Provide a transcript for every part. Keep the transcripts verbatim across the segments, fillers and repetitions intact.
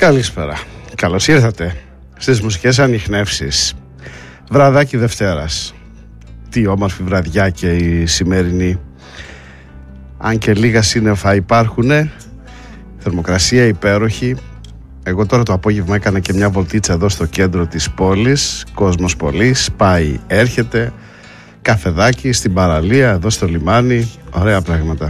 Καλησπέρα. Καλώς ήρθατε στις μουσικές ανιχνεύσεις. Βραδάκι Δευτέρας. Τι όμορφη βραδιά και η σημερινή. Αν και λίγα σύννεφα υπάρχουνε, θερμοκρασία υπέροχη. Εγώ τώρα το απόγευμα έκανα και μια βολτίτσα εδώ στο κέντρο της πόλης. Κόσμος πολύς, πάει, έρχεται. Καφεδάκι στην παραλία, εδώ στο λιμάνι. Ωραία πράγματα.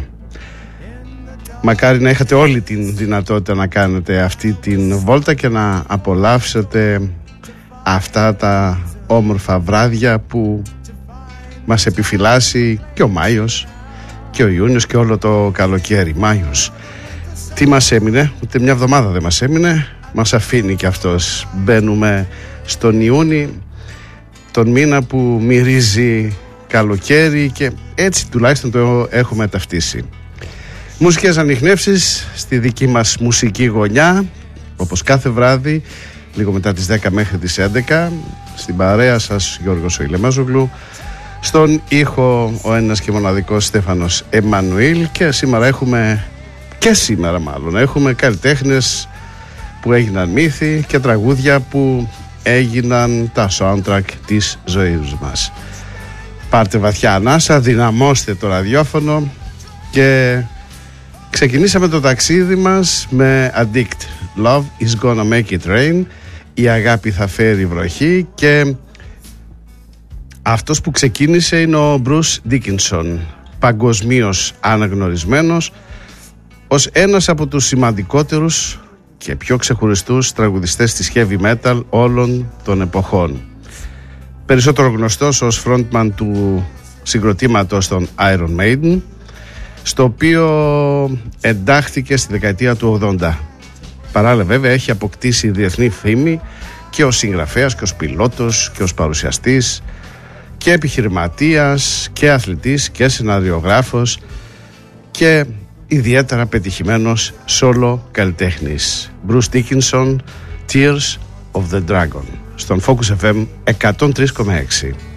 Μακάρι να είχατε όλη την δυνατότητα να κάνετε αυτή την βόλτα και να απολαύσετε αυτά τα όμορφα βράδια που μας επιφυλάσσει και ο Μάιος και ο Ιούνιος και όλο το καλοκαίρι. Μάιος. Τι μας έμεινε? Ούτε μια εβδομάδα δεν μας έμεινε. Μας αφήνει και αυτός. Μπαίνουμε στον Ιούνι, τον μήνα που μυρίζει καλοκαίρι, και έτσι τουλάχιστον το έχουμε ταυτίσει. Μουσικές ανιχνεύσεις στη δική μας μουσική γωνιά, όπως κάθε βράδυ, λίγο μετά τις δέκα μέχρι τις έντεκα. Στην παρέα σας Γιώργος ο Ηλεμάζογλου, στον ήχο ο ένας και μοναδικός Στέφανος Εμμανουήλ. Και σήμερα έχουμε, και σήμερα μάλλον, έχουμε καλλιτέχνες που έγιναν μύθοι και τραγούδια που έγιναν τα soundtrack της ζωής μας. Πάρτε βαθιά ανάσα, δυναμώστε το ραδιόφωνο και ξεκινήσαμε το ταξίδι μας με Addict. Love is gonna make it rain. Η αγάπη θα φέρει βροχή. Και αυτός που ξεκίνησε είναι ο Bruce Dickinson, παγκοσμίως αναγνωρισμένος ως ένας από τους σημαντικότερους και πιο ξεχωριστούς τραγουδιστές της heavy metal όλων των εποχών. Περισσότερο γνωστός ως frontman του συγκροτήματος των Iron Maiden, στο οποίο εντάχθηκε στη δεκαετία του ογδόντα. Παράλληλα βέβαια έχει αποκτήσει διεθνή φήμη και ως συγγραφέας και ως πιλότος και ως παρουσιαστής και επιχειρηματίας και αθλητής και σεναριογράφος και ιδιαίτερα πετυχημένος solo καλλιτέχνης. Bruce Dickinson, Tears of the Dragon, στον Focus εφ εμ εκατόν τρία κόμμα έξι.